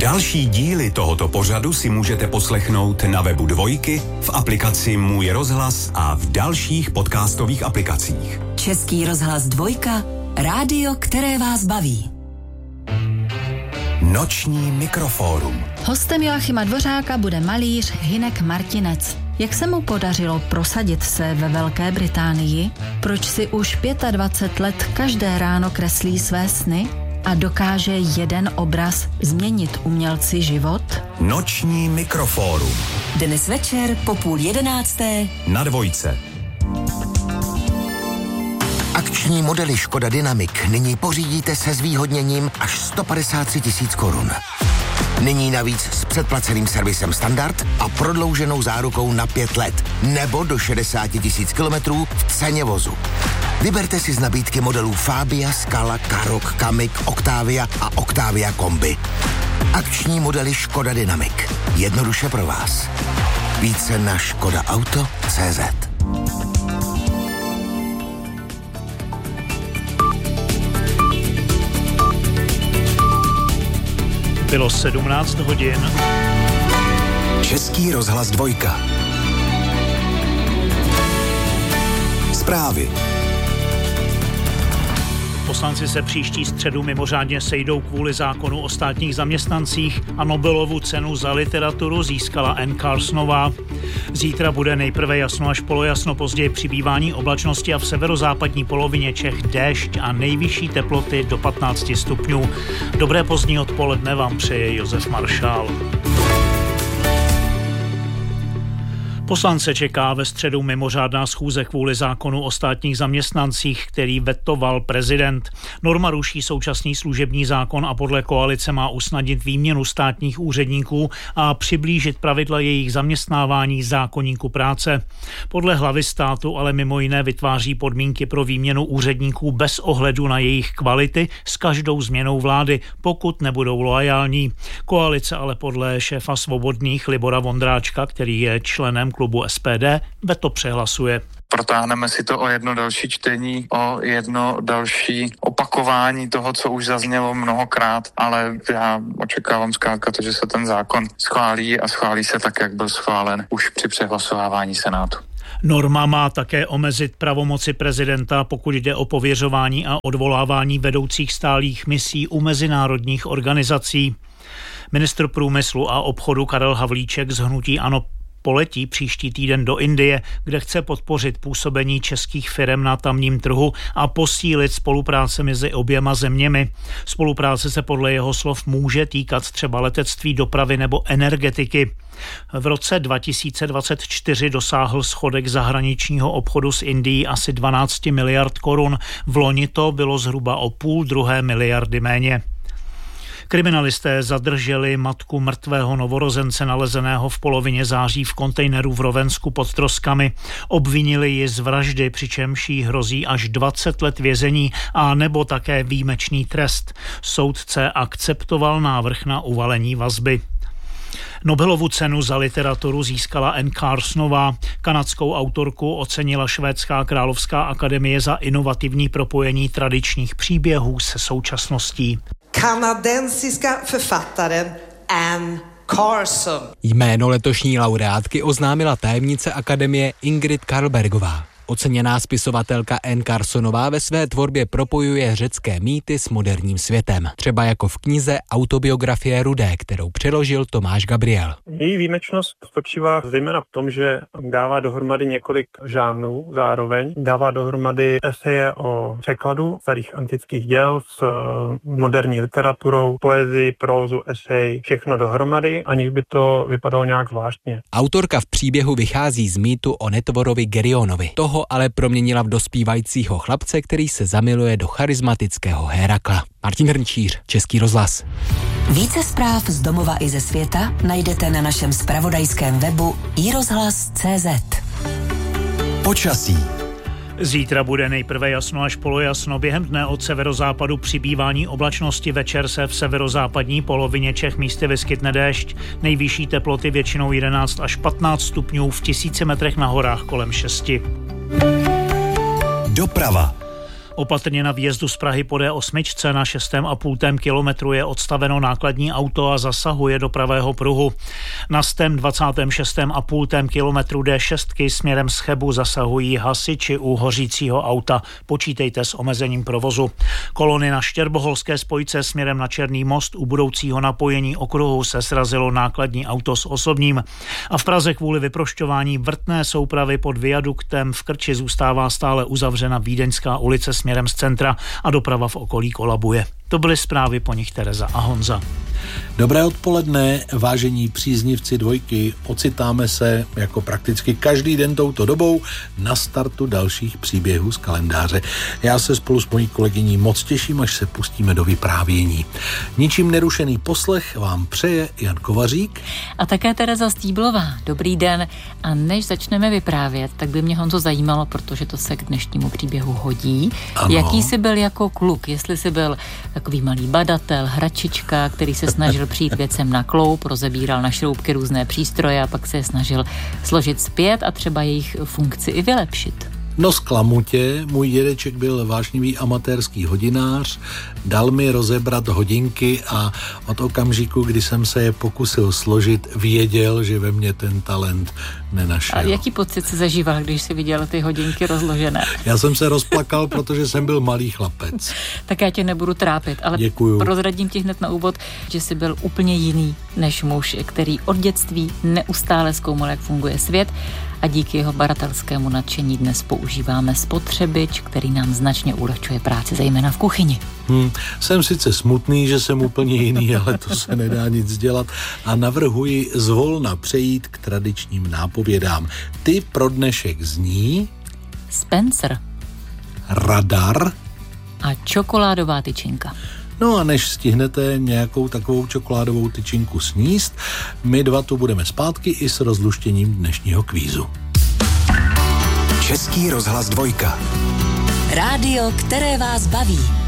Další díly tohoto pořadu si můžete poslechnout na webu Dvojky, v aplikaci Můj rozhlas a v dalších podcastových aplikacích. Český rozhlas Dvojka, rádio, které vás baví. Noční mikrofórum. Hostem Joachima Dvořáka bude malíř Hynek Martinec. Jak se mu podařilo prosadit se ve Velké Británii? Proč si už 25 let každé ráno kreslí své sny? A dokáže jeden obraz změnit umělci život? Noční mikrofórum. Dnes večer po 10:30 na Dvojce. Akční modely Škoda Dynamic nyní pořídíte se zvýhodněním až 153 000 korun. Nyní navíc s předplaceným servisem Standard a prodlouženou zárukou na 5 let nebo do 60 000 kilometrů v ceně vozu. Vyberte si z nabídky modelů Fabia, Scala, Karoq, Kamiq, Octavia a Octavia Kombi. Akční modely Škoda Dynamic. Jednoduše pro vás. Více na škodaauto.cz. Bylo 17 hodin. Český rozhlas Dvojka. Zprávy. Poslanci se příští středu mimořádně sejdou kvůli zákonu o státních zaměstnancích a Nobelovu cenu za literaturu získala Anne Carsonová. Zítra bude nejprve jasno až polojasno, později přibývání oblačnosti a v severozápadní polovině Čech déšť a nejvyšší teploty do 15 stupňů. Dobré pozdní odpoledne vám přeje Josef Maršál. Poslance čeká ve středu mimořádná schůze kvůli zákonu o státních zaměstnancích, který vetoval prezident. Norma ruší současný služební zákon a podle koalice má usnadnit výměnu státních úředníků a přiblížit pravidla jejich zaměstnávání zákoníku práce. Podle hlavy státu ale mimo jiné vytváří podmínky pro výměnu úředníků bez ohledu na jejich kvality s každou změnou vlády, pokud nebudou loajální. Koalice ale podle šéfa Svobodných Libora Vondráčka, který je členem klubu SPD, veto přehlasuje. Protáhneme si to o jedno další čtení, o jedno další opakování toho, co už zaznělo mnohokrát, ale já očekávám zkrátka to, že se ten zákon schválí a schválí se tak, jak byl schválen už při přehlasovávání Senátu. Norma má také omezit pravomoci prezidenta, pokud jde o pověřování a odvolávání vedoucích stálých misí u mezinárodních organizací. Ministr průmyslu a obchodu Karel Havlíček z hnutí ANO poletí příští týden do Indie, kde chce podpořit působení českých firem na tamním trhu a posílit spolupráce mezi oběma zeměmi. Spolupráce se podle jeho slov může týkat třeba letectví, dopravy nebo energetiky. V roce 2024 dosáhl schodek zahraničního obchodu s Indií asi 12 miliard korun. V loni to bylo zhruba o 0,5 miliardy méně. Kriminalisté zadrželi matku mrtvého novorozence nalezeného v polovině září v kontejneru v Rovensku pod Troskami. Obvinili ji z vraždy, přičemž jí hrozí až 20 let vězení a nebo také výjimečný trest. Soudce akceptoval návrh na uvalení vazby. Nobelovu cenu za literaturu získala Anne Carsonová. Kanadskou autorku ocenila Švédská královská akademie za inovativní propojení tradičních příběhů se současností. Kanadensiska författaren Anne Carson. Jméno letošní laureátky oznámila tajemnice akademie Ingrid Karlbergová. Oceněná spisovatelka Anne Carsonová ve své tvorbě propojuje řecké mýty s moderním světem. Třeba jako v knize Autobiografie Rudé, kterou přeložil Tomáš Gabriel. Její výjimečnost spočívá zejména v tom, že dává dohromady několik žánrů zároveň. Dává dohromady eseje o překladu starých antických děl s moderní literaturou, poezii, prózu, esej, všechno dohromady, aniž by to vypadalo nějak zvláštně. Autorka v příběhu vychází z mýtu o netvorovi Gerionovi. Toho ale proměnila v dospívajícího chlapce, který se zamiluje do charismatického Hérakla. Martin Hrnčíř, Český rozhlas. Více zpráv z domova i ze světa najdete na našem zpravodajském webu iRozhlas.cz. Počasí. Zítra bude nejprve jasno až polojasno, během dne od severozápadu přibývání oblačnosti, večer se v severozápadní polovině Čech místy vyskytne déšť. Nejvyšší teploty většinou 11 až 15 stupňů, v 1000 metrech na horách kolem 6. Doprava. Opatrně na výjezdu z Prahy po D8 na 6,5 kilometru je odstaveno nákladní auto a zasahuje do pravého pruhu. Na 26,5 kilometru D6 směrem z Chebu zasahují hasiči u hořícího auta. Počítejte s omezením provozu. Kolony na Štěrboholské spojce směrem na Černý most u budoucího napojení okruhu se srazilo nákladní auto s osobním. A v Praze kvůli vyprošťování vrtné soupravy pod viaduktem v Krči zůstává stále uzavřena Vídeňská ulice směrem z centra a doprava v okolí kolabuje. To byly zprávy, po nich Tereza a Honza. Dobré odpoledne, vážení příznivci dvojky. Ocitáme se jako prakticky každý den touto dobou na startu dalších příběhů z kalendáře. Já se spolu s mojí kolegyní moc těším, až se pustíme do vyprávění. Ničím nerušený poslech vám přeje Jan Kovařík. A také Tereza Stýblová. Dobrý den. A než začneme vyprávět, tak by mě, Honzo, zajímalo, protože to se k dnešnímu příběhu hodí. Ano. Jaký jsi byl jako kluk? Jestli jsi byl takový malý badatel, hračička, který se snažil přijít věcem na kloub, rozebíral na šroubky různé přístroje a pak se je snažil složit zpět a třeba jejich funkci i vylepšit. No zklamu tě, můj dědeček byl vášnivý amatérský hodinář, dal mi rozebrat hodinky a od okamžiku, kdy jsem se je pokusil složit, věděl, že ve mně ten talent nenašel. A jaký pocit jsi zažíval, když jsi viděl ty hodinky rozložené? Já jsem se rozplakal, protože jsem byl malý chlapec. Tak já tě nebudu trápit, ale děkuju. Prozradím ti hned na úvod, že jsi byl úplně jiný než muž, který od dětství neustále zkoumal, jak funguje svět, a díky jeho badatelskému nadšení dnes používáme spotřebič, který nám značně ulehčuje práci, zejména v kuchyni. Jsem sice smutný, že jsem úplně jiný, ale to se nedá nic dělat a navrhuji zvolna přejít k tradičním nápovědám. Ty pro dnešek zní Spencer, radar a čokoládová tyčinka. No a než stihnete nějakou takovou čokoládovou tyčinku sníst, my dva tu budeme zpátky i s rozluštěním dnešního kvízu. Český rozhlas 2. Rádio, které vás baví.